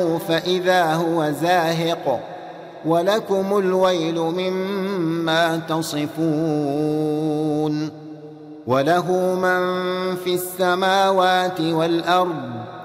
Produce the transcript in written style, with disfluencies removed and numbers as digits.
فإذا هو زاهق ولكم الويل مما تصفون وله من في السماوات والأرض